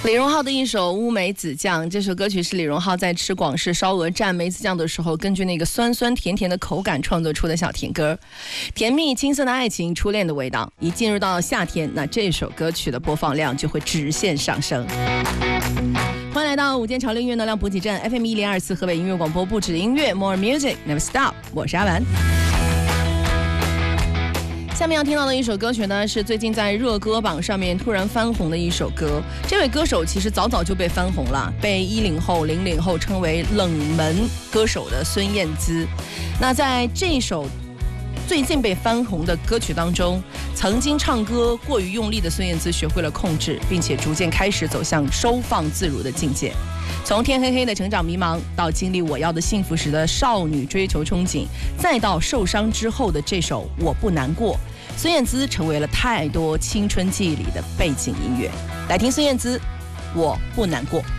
李荣浩的一首《乌梅子酱》，这首歌曲是李荣浩在吃广式烧鹅蘸梅子酱的时候，根据那个酸酸甜甜的口感创作出的小甜歌。甜蜜青涩的爱情，初恋的味道。一进入到夏天，那这首歌曲的播放量就会直线上升。欢迎来到午间潮流音乐能量补给站 FM 1024河北音乐广播，不止音乐 More Music Never Stop， 我是阿文。下面要听到的一首歌曲呢，是最近在热歌榜上面突然翻红的一首歌。这位歌手其实早早就被翻红了，被10后、00后称为冷门歌手的孙燕姿。那在这首最近被翻红的歌曲当中，曾经唱歌过于用力的孙燕姿学会了控制，并且逐渐开始走向收放自如的境界。从天黑黑的成长迷茫，到经历我要的幸福时的少女追求憧憬，再到受伤之后的这首我不难过，孙燕姿成为了太多青春记忆里的背景音乐。来听孙燕姿，我不难过。